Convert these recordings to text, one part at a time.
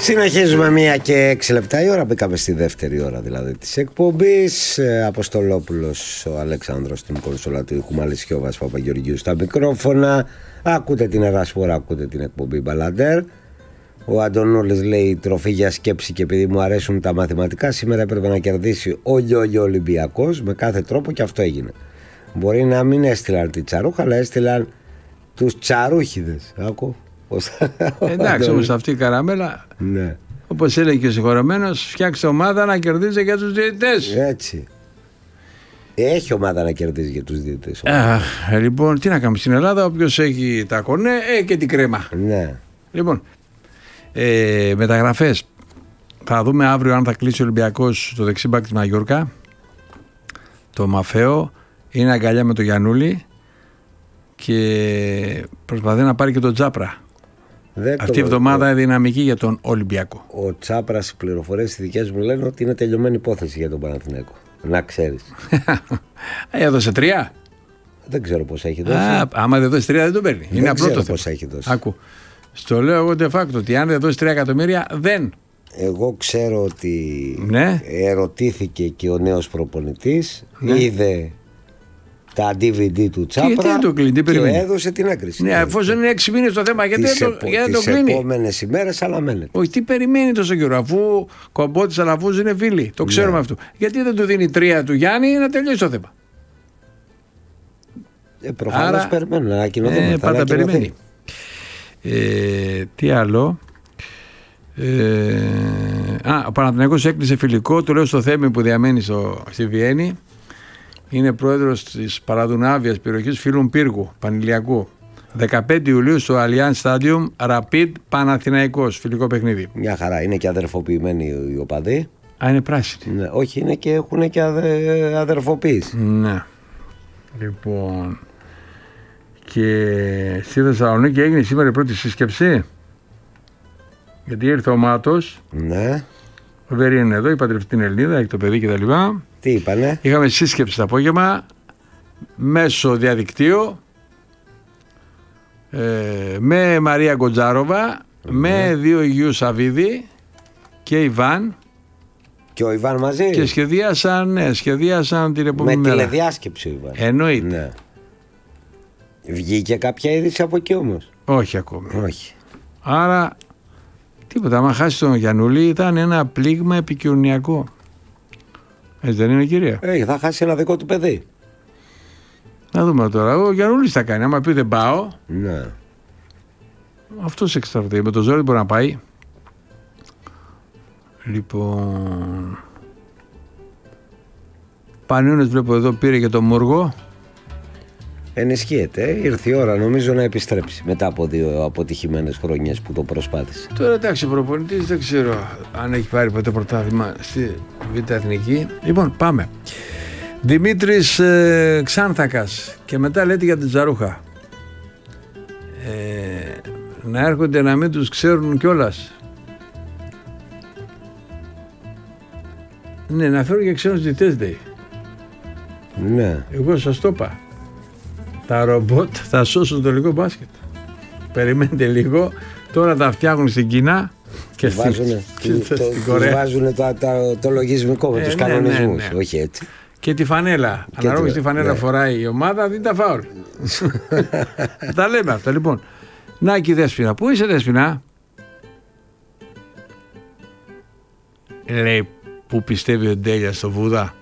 Συνεχίζουμε 1:06 η ώρα. Μπήκαμε στη δεύτερη ώρα δηλαδή της εκπομπής. Αποστολόπουλος ο Αλέξανδρος στην κονσόλα του ήχου, Μαλισιώβας Παπαγεωργίου στα μικρόφωνα. Ακούτε την Ερασπορά, ακούτε την εκπομπή Μπαλαντέρ. Ο Αντωνούλης λέει τροφή για σκέψη, και επειδή μου αρέσουν τα μαθηματικά, σήμερα έπρεπε να κερδίσει ο Λιόλιο Ολυμπιακός με κάθε τρόπο, και αυτό έγινε. Μπορεί να μην έστειλαν τη τσαρούχα, αλλά έστειλαν τους τσαρούχιδες. Άκου. Εντάξει, όμως αυτή η καραμέλα, ναι, όπως έλεγε και ο συγχωρεμένος, φτιάξε ομάδα να κερδίζει για τους διαιτητές. Έτσι. Έχει ομάδα να κερδίζει για τους διαιτητές. Λοιπόν, τι να κάνουμε στην Ελλάδα, όποιος έχει τα κονέ και την κρέμα. Ναι. Λοιπόν, μεταγραφές. Θα δούμε αύριο αν θα κλείσει ο Ολυμπιακός το δεξί μπακ της Μαγιόρκα. Το Μαφαίο είναι αγκαλιά με το Γιαννούλη και προσπαθεί να πάρει και τον Τζάπρα. Αυτή η εβδομάδα δυναμική για τον Ολυμπιακό. Ο Τσάπρας, οι πληροφορίες οι δικές μου λένε ότι είναι τελειωμένη υπόθεση για τον Παναθηναϊκό. Να ξέρεις. Έδωσε 3. Δεν ξέρω πώς έχει δώσει. Άμα δεν δώσει 3 δεν τον παίρνει. Είναι απλό το πώς έχει δώσει. Άκου. Στο λέω εγώ de facto ότι αν δεν δώσει 3 εκατομμύρια δεν. Εγώ ξέρω ότι ερωτήθηκε και ο νέος προπονητής, είδε τα DVD του Τσάπρα και έδωσε την έγκριση. Ναι, εφόσον είναι 6 μήνες το θέμα, γιατί δεν το κλείνει. Τις επόμενες ημέρες αναμένεται. Όχι, τι περιμένει τόσο καιρό, αφού Κομπότης Αλαφούζου είναι φίλοι, το ξέρουμε αυτό. Γιατί δεν του δίνει 3 του Γιάννη να τελειώσει το θέμα. Προφανώς περιμένουν να ανακοινωθούν. Πάντα περιμένει. Τι άλλο. Ο Παναθηναϊκός έκλεισε φιλικό, το λέω στο Θέμη που διαμένει στη Βιέννη. Είναι πρόεδρος της Παραδουνάβιας περιοχής Φίλων Πύργου Πανηλιακού. 15 Ιουλίου στο Allianz Stadium, Rapid Παναθηναϊκός, φιλικό παιχνίδι. Μια χαρά, είναι και αδερφοποιημένοι οι οπαδοί. Είναι πράσινοι. Ναι, όχι, είναι και έχουν και αδερφοποίηση. Ναι. Λοιπόν, και στη Θεσσαλονίκη έγινε σήμερα η πρώτη σύσκεψη. Γιατί ήρθε ο Μάτος. Ναι. Ο Βερή είναι εδώ, η παντρευτή την Ελληνίδα, έχει το παιδί κτλ. Τι είπανε? Είχαμε σύσκεψη το απόγευμα μέσω διαδικτύου με Μαρία Γκοντζάροβα, με 2 Υγιούς Σαββίδη και Ιβάν. Και ο Ιβάν μαζί. Και σχεδίασαν την επόμενη μέρα. Με τηλεδιάσκεψη ο Ιβάν. Εννοείται. Ναι. Βγήκε κάποια είδηση από εκεί όμως? Όχι ακόμη. Όχι. Άρα τίποτα. Άμα χάσει τον Γιαννούλη ήταν ένα πλήγμα επικοινωνιακό. Έτσι δεν είναι, κυρία? Θα χάσει ένα δικό του παιδί. Να δούμε τώρα. Ο Γιαννούλης θα κάνει. Άμα πει δεν πάω. Ναι. Αυτός εξαρτάται. Με το ζόρι μπορεί να πάει. Λοιπόν, Πανιούνες βλέπω εδώ πήρε και το Μούργο. Ενισχύεται. Ήρθε η ώρα νομίζω να επιστρέψει μετά από 2 αποτυχημένες χρονιές που το προσπάθησε. Τώρα εντάξει, ο προπονητής δεν ξέρω αν έχει πάρει ποτέ πρωτάθλημα στη Β' Εθνική. Λοιπόν, πάμε. Δημήτρης Ξάνθακας και μετά λέτε για την Τζαρούχα. Να έρχονται να μην τους ξέρουν κιόλας. Ναι, να φέρουν και ξένους διαιτητές, λέει. Ναι. Εγώ σας το είπα. Τα ρομπότ θα σώσουν το ελληνικό μπάσκετ. Περιμένετε λίγο. Τώρα τα φτιάχνουν στην Κίνα και στην Κορέα. Βάζουν το λογισμικό με τους κανονισμούς. Ναι. Όχι έτσι. Και τη φανέλα. Αναλόγως τη φανέλα φοράει η ομάδα, δίνει τα φάουλ. Τα λέμε αυτά. Λοιπόν, να και η Δέσποινα. Πού είσαι, Δέσποινα? Λέει, που πιστεύει ο Ντέλια στο Βούδα.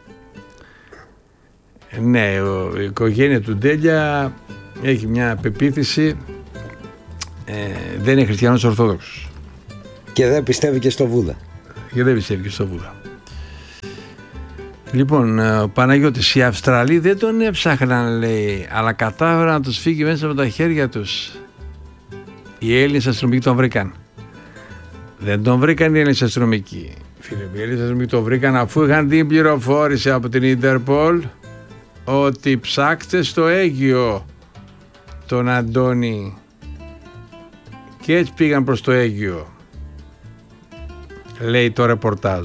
Ναι, η οικογένεια του Ντέλια έχει μια πεποίθηση, δεν είναι χριστιανός ορθόδοξος. Και δεν πιστεύει και στο Βούδα. Λοιπόν, Παναγιώτης, οι Αυστραλοί δεν τον έψαχναν, λέει, αλλά κατάφεραν να τους φύγει μέσα από τα χέρια τους. Οι Έλληνες αστυνομικοί τον βρήκαν. Δεν τον βρήκαν οι Έλληνες αστυνομικοί. Φίλε, οι Έλληνες αστυνομικοί τον βρήκαν αφού είχαν την πληροφόρηση από την Ιντερπολ ότι ψάξτε στο Αίγυο τον Αντώνη, και έτσι πήγαν προς το Αίγυο, λέει το ρεπορτάζ.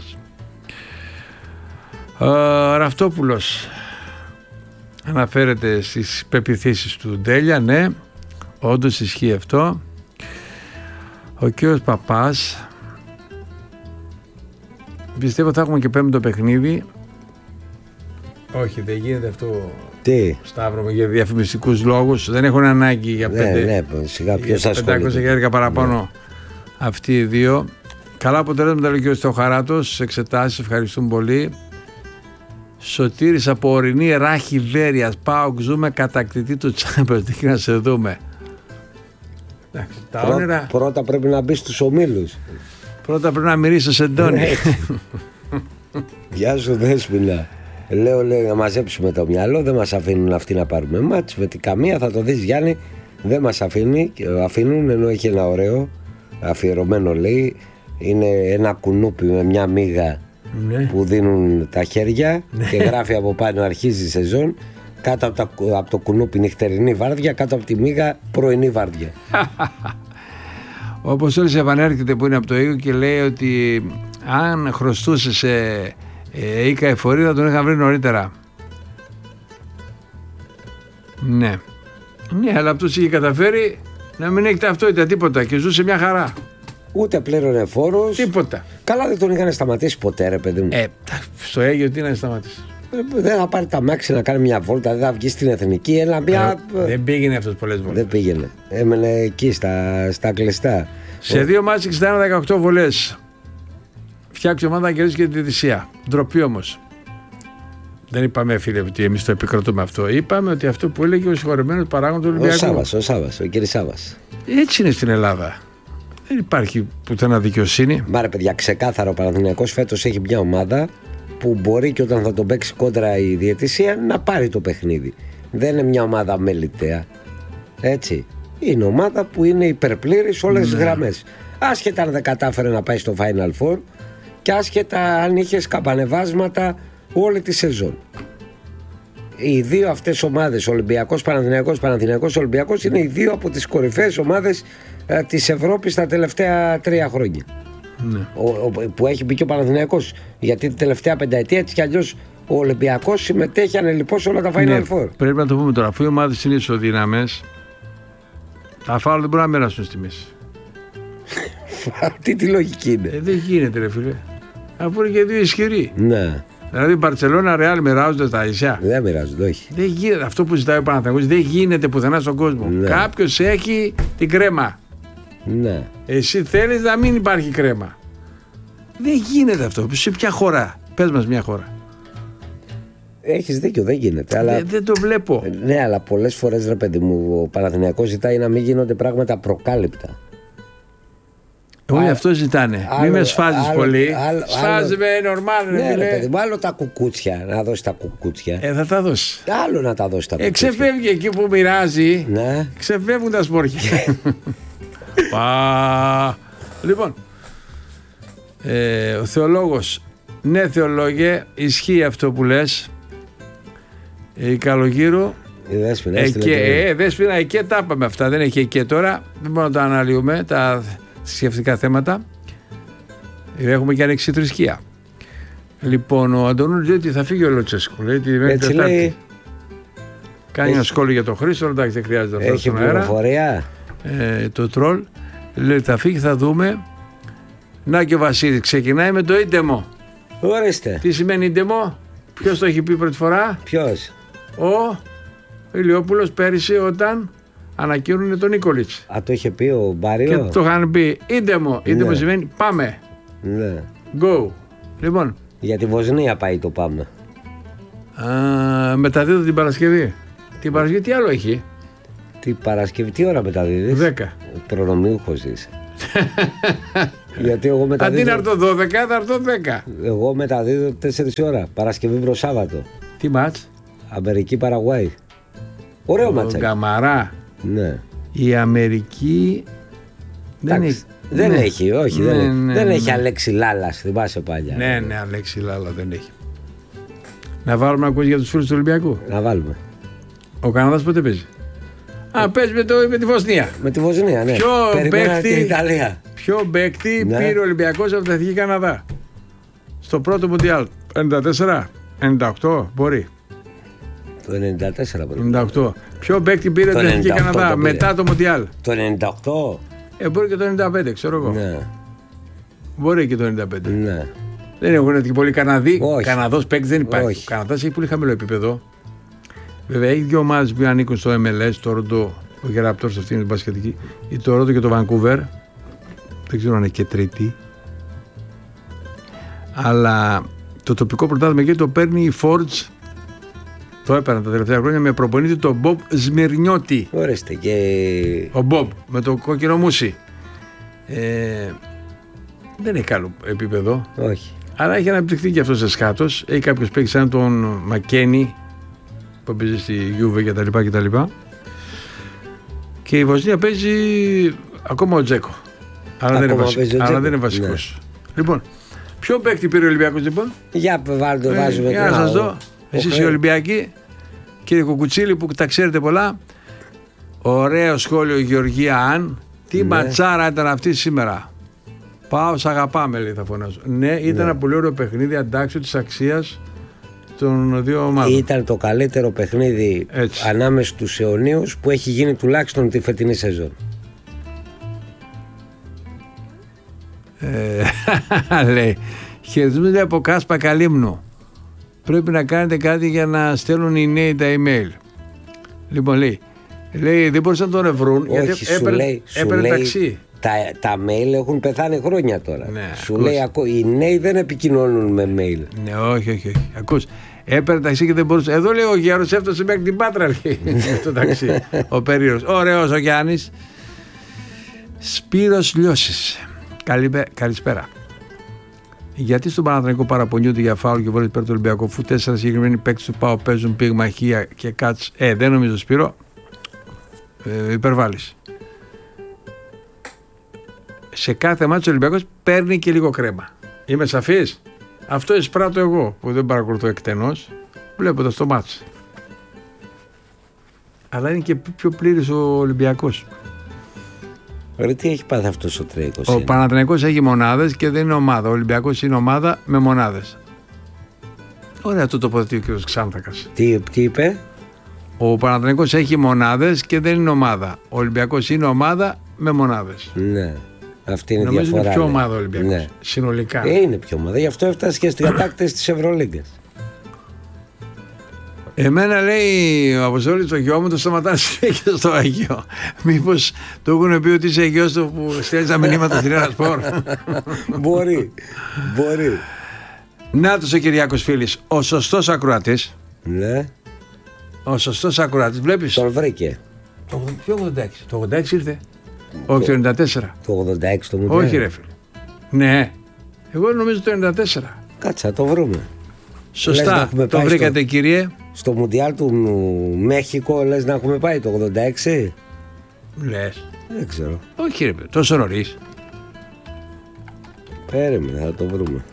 Ραυτόπουλος αναφέρεται στις πεποιθήσεις του Ντέλια. Ναι, όντως ισχύει αυτό. Ο κύριος Παπάς Πιστεύω θα έχουμε και πέμπτο παιχνίδι. Όχι, δεν γίνεται αυτό. Τι? Σταύρο μου, για διαφημιστικούς λόγους. Δεν έχουν ανάγκη για 500 χιλιάρικα παραπάνω αυτοί οι δύο. Καλά αποτελέσματα λέει ο κ. Θεοχαράτος στις εξετάσεις. Ευχαριστούμε πολύ. Σωτήρης από ορεινή Ράχη Βέρειας. ΠΑΟΚ ζούμε κατακτητή του Champions League να σε δούμε. Τα όνειρα... Πρώτα πρέπει να μπει στους ομίλους. Πρώτα πρέπει να μυρίσει το σεντόνι. Γεια σου Δέσποινα. Λέω να μαζέψουμε το μυαλό. Δεν μας αφήνουν αυτοί να πάρουμε μάτς. Με την καμία θα το δεις Γιάννη. Δεν μας αφήνουν ενώ έχει ένα ωραίο αφιερωμένο λέει. Είναι ένα κουνούπι με μια μύγα που δίνουν τα χέρια και γράφει από πάνω αρχίζει η σεζόν. Κάτω από το κουνούπι νυχτερινή βάρδια, κάτω από τη μύγα πρωινή βάρδια. Ο Αποστόλης επανέρχεται που είναι από το Αίγυπτο και λέει ότι αν χρωστούσε σε Ίκα Εφορία θα τον είχαν βρει νωρίτερα. Ναι, αλλά αυτός είχε καταφέρει να μην έχει ταυτότητα τίποτα και ζούσε μια χαρά. Ούτε πλήρωνε φόρους. Τίποτα. Καλά δεν τον είχαν σταματήσει ποτέ ρε παιδί μου. Στο Αίγυπτο τι να σταματήσει. Δεν θα πάρει τα μάξι να κάνει μια βόλτα, δεν θα βγει στην εθνική. Δεν πήγαινε αυτός πολλές βόλτες. Δεν πήγαινε. Έμενε εκεί στα κλειστά. Σε 2 μάτς 61-18 βολές. Φτιάξει ομάδα να κερδίσει και τη διαιτησία. Ντροπή όμως. Δεν είπαμε φίλε ότι εμείς το επικροτούμε αυτό. Είπαμε ότι αυτό που έλεγε ο συγχωρεμένος παράγοντας του Ολυμπιακού. Ο κύριος Σάββας. Έτσι είναι στην Ελλάδα. Δεν υπάρχει πουθενά δικαιοσύνη. Μάρε παιδιά, ξεκάθαρο ο Παναθηναϊκός φέτος έχει μια ομάδα που μπορεί και όταν θα τον παίξει κόντρα η διαιτησία να πάρει το παιχνίδι. Δεν είναι μια ομάδα μελιτέα. Έτσι. Είναι ομάδα που είναι υπερπλήρης σε όλες τις γραμμές. Άσχετα αν δεν κατάφερε να πάει στο Final Four και άσχετα αν είχε σκαμπανεβάσματα όλη τη σεζόν. Οι δύο αυτές ομάδες, Ολυμπιακός, Παναθηναϊκός, Ολυμπιακός, είναι οι δύο από τις κορυφαίες ομάδες της Ευρώπης τα τελευταία 3 χρόνια. Ναι. Που έχει μπει και ο Παναθηναϊκός. Γιατί την τελευταία πενταετία έτσι κι αλλιώς ο Ολυμπιακός συμμετέχει ανελιπώς σε όλα τα Final Four. Πρέπει να το πούμε τώρα. Αφού οι ομάδες είναι ισοδύναμες, τα φάουλ δεν μπορούν να μοιράσουν στη μέση. Αυτή τη λογική είναι. Δεν γίνεται, ρε φίλε. Αφού είναι και δύο ισχυροί. Ναι. Δηλαδή, Μπαρτσελόνα, Ρεάλ μοιράζονται στα νησιά. Δεν μοιράζονται, όχι. Δεν γίνεται. Αυτό που ζητάει ο Παναθηναϊκός δεν γίνεται πουθενά στον κόσμο. Ναι. Κάποιος έχει την κρέμα. Ναι. Εσύ θέλεις να μην υπάρχει κρέμα. Δεν γίνεται αυτό. Σε ποια χώρα. Πες μας μια χώρα. Έχεις δίκιο, δεν γίνεται. Αλλά... Δεν το βλέπω. Ναι, αλλά πολλές φορές ρε παιδί μου, ο Παναθηναϊκός ζητάει να μην γίνονται πράγματα προκάλυπτα. Όχι, αυτό ζητάνε. Μην με σφάζεις πολύ. Σφάζει με νορμάλ. Ναι, ρε παιδί μου, άλλο τα κουκούτσια. Να δώσει τα κουκούτσια. Θα τα δώσει. Άλλο να τα δώσει τα κουκούτσια. Ξεφεύγει εκεί που μοιράζει. Ναι. Ξεφεύγουν τα σπόρια. Λοιπόν, ο θεολόγος. Ναι, θεολόγε, ισχύει αυτό που λες. Η Καλογύρου. Η Δέσποινα. Δέσποινα, εκεί τα είπαμε αυτά. Δεν έχει εκεί τώρα. Δεν μπορούμε να τα αναλύουμε τα θρησκευτικά θέματα. Έχουμε και ανεξή θρησκεία. Λοιπόν, ο Αντωνούλης λέει ότι θα φύγει ο Λοτσέσκου. Λέει ότι έτσι λέει. Κάνει ένα σχόλιο για τον Χρήστο. Εντάξει, δεν χρειάζεται αυτό. Έχει πληροφορία. Το τρόλ. Λέει θα φύγει, θα δούμε. Να και ο Βασίλης ξεκινάει με το ίντεμο. Ορίστε. Τι σημαίνει ίντεμο? Ποιος το έχει πει πρώτη φορά? Ποιος? Ο Ηλιόπουλος πέρυσι όταν ανακοίνωνε τον Νίκολιτς. Το είχε πει ο Μπάριο. Και το είχαν πει ίντεμο. Ίντεμο ναι. Σημαίνει πάμε. Ναι. Go. Λοιπόν. Για τη Βοσνία πάει το πάμε. Μεταδίδω την Παρασκευή. Την Παρασκευή τι άλλο έχει? Την Παρασκευή τι ώρα μεταδίδεις? 10. Προνομιούχος είσαι. Γιατί εγώ μεταδίδω. Αντί να έρθω 12 θα έρθω 10. Εγώ μεταδίδω 4 ώρα. Παρασκευή προς Σάββατο. Τι μάτς? Αμερική Παραγουάη. Ωραίο μάτς. Γκαμαρά. Ναι. Η Αμερική δεν έχει. Όχι. Δεν έχει Αλέξη Λάλα. Θυμάσαι παλιά. Ναι, Αλέξη Λάλα δεν έχει. Να βάλουμε να ακούσει για τους φίλους του Ολυμπιακού. Να βάλουμε. Ο Καναδάς πότε παίζει? Παίζει με τη Βοσνία. Με τη Βοσνία, ναι. Περιμέναμε την Ιταλία. Ποιο παίκτη πήρε ο Ολυμπιακός από την Εθνική Καναδά? Στο πρώτο Μουντιάλ. 94, 98, μπορεί. Το 94 μπορεί. 98. Ποιο παίκτη πήρε την Εθνική Καναδά μετά το Μουντιάλ? Το 98. Μπορεί και το 95, ξέρω εγώ. Ναι. Μπορεί και το 95. Ναι. Δεν έχουν και πολλοί Καναδοί. Όχι. Καναδός παίκτης δεν υπάρχει. Όχι. Ο Καναδάς έχει πολύ χαμηλό επίπεδο. Βέβαια έχει δύο ομάδες που ανήκουν στο MLS, το Ρόντο, ο Raptors, αυτή είναι η μπασκετική, η το Ρόντο και το Vancouver. Δεν ξέρω αν είναι και τρίτη. Αλλά το τοπικό πρωτάθλημα εκεί το παίρνει η Forge. Το έπαιρνε τα τελευταία χρόνια με προπονητή τον Μπομπ Σμυρνιώτη. Ορίστε και. Ο Μπομπ με το κόκκινο μουσι. Δεν έχει καλό επίπεδο. Όχι. Αλλά έχει αναπτυχθεί και αυτό εσχάτως. Έχει κάποιος παίξει σαν τον Μακένι που παίζει στη Juve κτλ. Και η Βοσνία παίζει ακόμα ο Τζέκο. Αλλά δεν είναι βασικός. Ναι. Λοιπόν, ποιο παίκτη πήρε ο Ολυμπιακός λοιπόν? Για βάζουμε για να σας δω. Εσείς οι Ολυμπιακοί, κύριε Κουκουτσίλη που τα ξέρετε πολλά. Ωραίο σχόλιο Γεωργία Αν. Τι ματσάρα ήταν αυτή σήμερα. Πάω, σ' αγαπάμε, λέει, θα φωνάζω. Ναι, ήταν ένα πολύ ωραίο παιχνίδι, αντάξιο της αξίας των δύο ομάδων. Ήταν το καλύτερο παιχνίδι ανάμεσα στους αιωνίους που έχει γίνει τουλάχιστον τη φετινή σεζόν. Λέει, χαιρετίζονται από Κάσπα Καλύμνου. Πρέπει να κάνετε κάτι για να στέλνουν οι νέοι τα email. Λοιπόν, λέει δεν μπορούσαν να τον βρουν. Όχι, γιατί έπαιρνε ταξί. Τα mail έχουν πεθάνει χρόνια τώρα. Ναι, σου λέει οι νέοι δεν επικοινωνούν με mail. Ναι, όχι. Ακούς, έπαιρνε ταξί και δεν μπορούσε. Εδώ λέει ο Γιάννης έφτασε μέχρι την Πάτρα, λέει, το ταξί. Ο περίεργος. Ωραίος ο Γιάννης. Σπύρος Λιώσης. Καλησπέρα. Γιατί στον Παναθηναϊκό παραπονιούνται για φάουλ και βόλες πέρα του Ολυμπιακού, αφού 4 συγκεκριμένοι παίκτες του ΠΑΟ παίζουν πίγμα χία και κάτς? Δεν νομίζω, Σπύρο. Υπερβάλλεις. Σε κάθε μάτσο ο Ολυμπιακός παίρνει και λίγο κρέμα. Είμαι σαφής. Αυτό εισπράττω εγώ που δεν παρακολουθώ εκτενώς, βλέποντας το μάτσο. Αλλά είναι και πιο πλήρης ο Ολυμπιακός. Ρε, τι έχει πάθει αυτός ο τρέικος? Ο Παναθηναϊκός έχει μονάδες και δεν είναι ομάδα. Ο Ολυμπιακός είναι ομάδα με μονάδες. Ωραία το τοποθετεί ο κ. Ξάνθακας. Τι είπε? Ο Παναθηναϊκός έχει μονάδες και δεν είναι ομάδα. Ο Ολυμπιακός είναι ομάδα με μονάδες. Ναι. Αυτή είναι η νομίζω διαφορά. Είναι πιο ομάδα ο Ολυμπιακός. Ναι. Συνολικά. Είναι πιο ομάδα. Γι' αυτό έφτασε και στις κατάκτες της Ευρωλίγκας. Εμένα, λέει ο Αποστόλης, το γιο μου το σταματάει συνέχεια στο Αγίο. Μήπως το έχουν πει ότι είσαι γιος του που στέλνει τα μηνύματα στην Ένα Σπορ? Μπορεί. Νάτος ο Κυριάκος Φίλης, ο σωστός ακροατής. Ναι. Ο σωστός ακροατής, βλέπεις. Τον βρήκε. Ποιο 86? Το 86 ήρθε. Όχι, το 94. Το 86 το Μουντιάλ. Όχι, ρε φίλε. Ναι. Εγώ νομίζω το 94. Κάτσε, θα το βρούμε. Σωστά. Το βρήκατε, κύριε. Στο Μουντιάλ του Μέχικο, λες να έχουμε πάει το 86? Λες. Δεν ξέρω. Όχι, ρε φίλε. Τόσο νωρίς. Πέραμε, θα το βρούμε.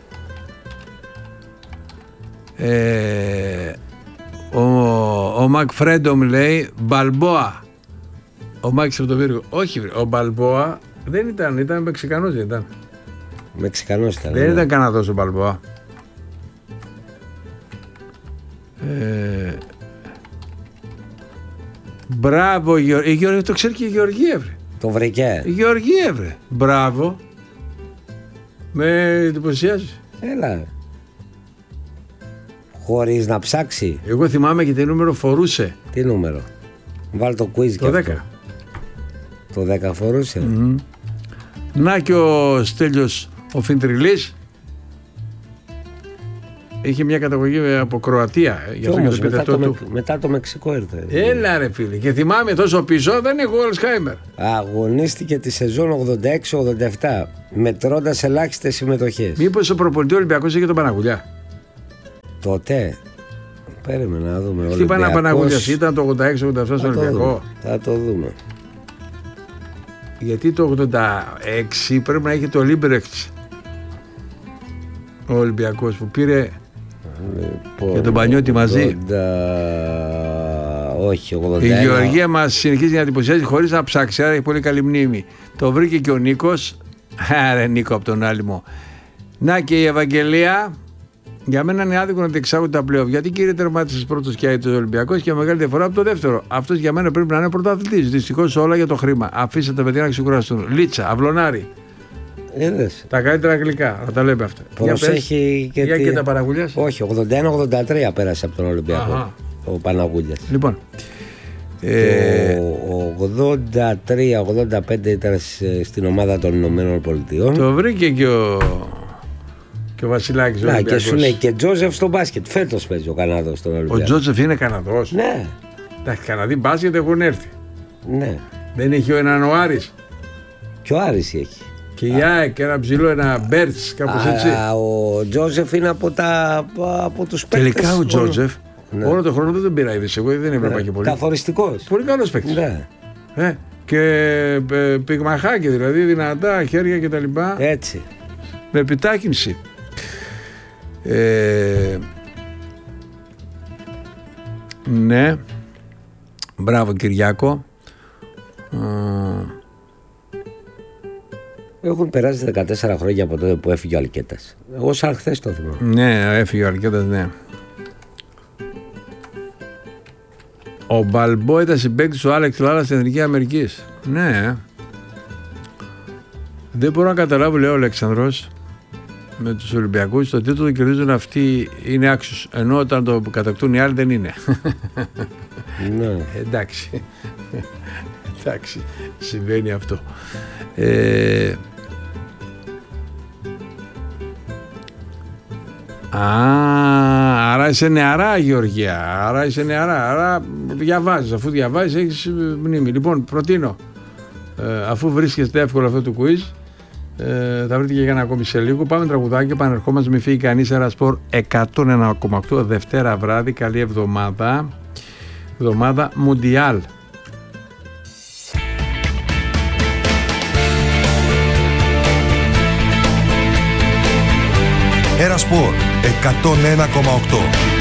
Ο Μακ Φρέντομ λέει Μπαλμπόα. Ο Μάκης από το Βίργο. Όχι, ο Μπαλμπόα δεν ήταν Μεξικανός, δεν ήταν. Μεξικανός ήταν. Δεν ήταν Καναδός ο Μπαλμπόα. Μπράβο, η Γεωργία, το ξέρει και η Γεωργία, βρε. Το βρήκε. Η Γεωργία, βρε. Μπράβο. Με εντυπωσιάζει. Έλα. Χωρίς να ψάξει. Εγώ θυμάμαι και τι νούμερο φορούσε. Τι νούμερο? Βάλ το quiz το και 10. Το 10 φορούσε. Να και ο Στέλιος ο Φιντριλής είχε μια καταγωγή από Κροατία. Και όμως, μετά το Μεξικό ήρθε. Έλα ρε φίλε. Και θυμάμαι τόσο πίσω δεν έχω ο Αλσχάιμερ. Αγωνίστηκε τη σεζόν 86-87 μετρώντας ελάχιστες συμμετοχές. Μήπως ο προπονητή Ολυμπιακός είχε τον Παναγουλιά? Τότε. Περίμενα να δούμε. Τι Παναγουλιάς ήταν το 86-87 στον Ολυμπιακό? Θα το δούμε. Γιατί το 86 πρέπει να είχε το Λίμπρεχτς ο Ολυμπιακός που πήρε και τον Πανιώτη μαζί. Όχι, 81. Η Γεωργία μας συνεχίζει να εντυπωσιάζει χωρίς να ψάξει, άρα έχει πολύ καλή μνήμη. Το βρήκε και ο Νίκος. Άρα Νίκο από τον άλυμο. Να και η Ευαγγελία. Για μένα είναι άδικο να διεξάγουν τα πλέον. Γιατί κύριε τερμάτισε πρώτος και ο Ολυμπιακός και μεγάλη διαφορά από το δεύτερο. Αυτός για μένα πρέπει να είναι πρωταθλητής. Δυστυχώς όλα για το χρήμα. Αφήστε τα παιδιά να ξεκουραστούν. Λίτσα, Αυλωνάρη. Τα καλύτερα αγγλικά, θα τα λέμε αυτά. Προσέχει και τα Παναγούλιας. Όχι, 81-83 πέρασε από τον Ολυμπιακό. Ο Παναγούλιας. Λοιπόν. Το 83-85 ήταν στην ομάδα των Ηνωμένων Πολιτειών. Το βρήκε και ο Βασιλάκης. Να, και σου λέει και Τζόζεφ στο μπάσκετ. Φέτος παίζει ο Καναδός στον Ολυμπιακό. Ο Τζόζεφ είναι Καναδός. Ναι. Τα Καναδοί μπάσκετ έχουν έρθει. Ναι. Δεν έχει έναν ο Άρης. Και ο Άρης έχει. Και η ΑΕΚ, ένα ψηλό, ένα Μπέρτς, κάπως έτσι. Ο Τζόζεφ είναι από τους παίκτες. Τελικά ο Τζόζεφ, όλο τον χρόνο δεν τον πήρα είδηση. Εγώ δεν έβλεπα και πολύ. Καθοριστικός. Πολύ καλός παίκτης. Ναι. Και πυγμαχάκι, δηλαδή, δυνατά χέρια κτλ. Έτσι. Με επιτάχυνση. Ναι. Μπράβο Κυριάκο. Έχουν περάσει 14 χρόνια από τότε που έφυγε ο Αλκέτας. Εγώ σαν χθες το θυμάμαι. Ναι, έφυγε ο Αλκέτας, ναι. Ο Μπαλμπό ήταν συμπαίκτης ο Άλεξ Λάλα στην Εθνική Αμερικής. Ναι. Δεν μπορώ να καταλάβω, λέει ο Αλεξανδρός, με τους Ολυμπιακούς, το τίτλο το κερδίζουν αυτοί είναι άξιος, ενώ όταν το κατακτούν οι άλλοι δεν είναι. Ναι. Εντάξει. Εντάξει, συμβαίνει αυτό. Άρα είσαι νεαρά, Γεωργία. Άρα είσαι νεαρά. Άρα διαβάζεις. Αφού διαβάζεις έχεις μνήμη. Λοιπόν, προτείνω, αφού βρίσκεστε εύκολο αυτό το quiz, θα βρείτε και για ένα ακόμη σε λίγο. Πάμε τραγουδάκι, επανερχόμαστε. Μην φύγει κανείς. Ένα σπορ 101,8 Δευτέρα βράδυ. Καλή εβδομάδα. Εβδομάδα Μουντιάλ. Ένα σπορ 101,8.